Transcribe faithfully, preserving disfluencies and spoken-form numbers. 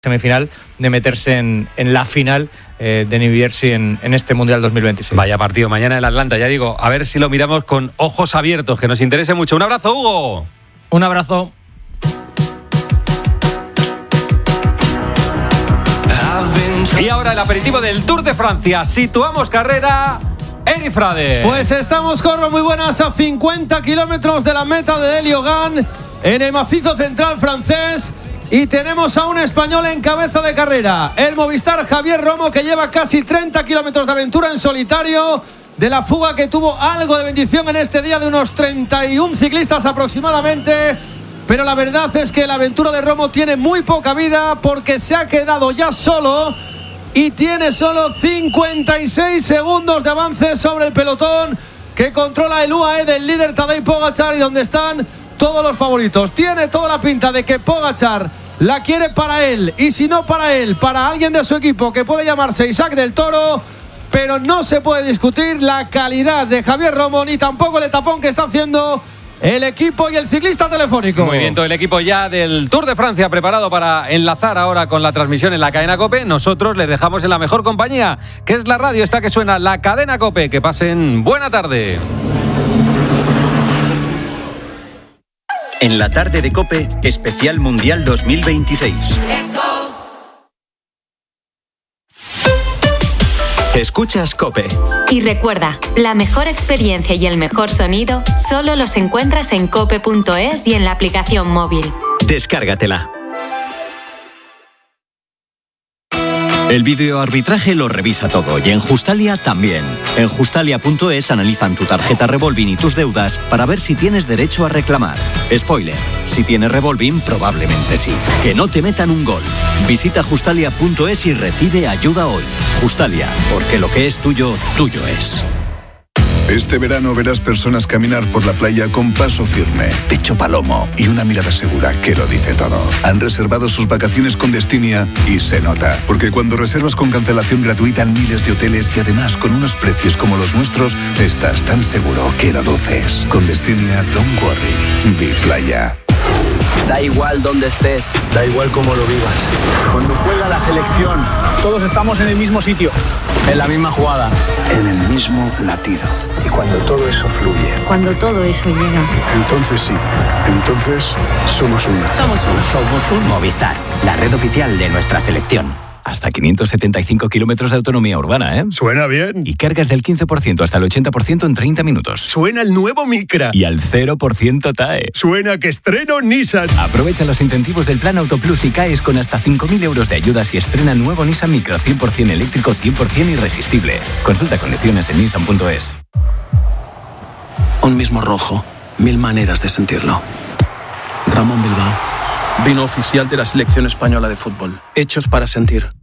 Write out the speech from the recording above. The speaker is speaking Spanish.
semifinal de meterse en, en la final eh, de New Jersey en, en este Mundial dos mil veintiséis. Vaya partido mañana en Atlanta, ya digo, a ver si lo miramos con ojos abiertos, que nos interese mucho. Un abrazo, Hugo. Un abrazo. Y ahora el aperitivo del Tour de Francia. Situamos carrera. Eric Frade. Pues estamos, Corro, muy buenas, a cincuenta kilómetros de la meta de Deliogan, en el macizo central francés. Y tenemos a un español en cabeza de carrera, el Movistar Javier Romo, que lleva casi treinta kilómetros de aventura en solitario, de la fuga que tuvo algo de bendición en este día de unos treinta y uno ciclistas aproximadamente. Pero la verdad es que la aventura de Romo tiene muy poca vida, porque se ha quedado ya solo y tiene solo cincuenta y seis segundos de avance sobre el pelotón que controla el U A E del líder Tadej Pogačar, y donde están todos los favoritos. Tiene toda la pinta de que Pogačar la quiere para él, y si no para él, para alguien de su equipo, que puede llamarse Isaac del Toro. Pero no se puede discutir la calidad de Javier Romo, ni tampoco el etapón que está haciendo el equipo y el ciclista telefónico. Muy bien, todo el equipo ya del Tour de Francia preparado para enlazar ahora con la transmisión en la cadena COPE. Nosotros les dejamos en la mejor compañía, que es la radio esta que suena, la cadena COPE. Que pasen buena tarde. En la tarde de COPE, especial Mundial dos mil veintiséis. Escuchas COPE. Y recuerda, la mejor experiencia y el mejor sonido solo los encuentras en cope punto es y en la aplicación móvil. Descárgatela. El videoarbitraje lo revisa todo, y en Justalia también. En justalia punto es analizan tu tarjeta Revolving y tus deudas para ver si tienes derecho a reclamar. Spoiler, si tienes Revolving, probablemente sí. Que no te metan un gol. Visita justalia punto es y recibe ayuda hoy. Justalia, porque lo que es tuyo, tuyo es. Este verano verás personas caminar por la playa con paso firme, pecho palomo y una mirada segura que lo dice todo. Han reservado sus vacaciones con Destinia y se nota. Porque cuando reservas con cancelación gratuita en miles de hoteles y además con unos precios como los nuestros, estás tan seguro que lo luces. Con Destinia, don't worry. Vi playa. Da igual dónde estés, da igual cómo lo vivas. Cuando juega la selección, todos estamos en el mismo sitio, en la misma jugada, en el mismo latido. Y cuando todo eso fluye, cuando todo eso llega, entonces sí, entonces somos uno. Somos uno. Somos uno. Movistar, la red oficial de nuestra selección. Hasta quinientos setenta y cinco kilómetros de autonomía urbana, ¿eh? Suena bien. Y cargas del quince por ciento hasta el ochenta por ciento en treinta minutos. Suena el nuevo Micra. Y al cero por ciento T A E. Suena que estreno Nissan. Aprovecha los incentivos del Plan Auto Plus y caes con hasta cinco mil euros de ayudas y estrena el nuevo Nissan Micra cien por ciento eléctrico, cien por ciento irresistible. Consulta condiciones en nissan punto es. Un mismo rojo, mil maneras de sentirlo. Ramón Bilbao, vino oficial de la selección española de fútbol. Hechos para sentir.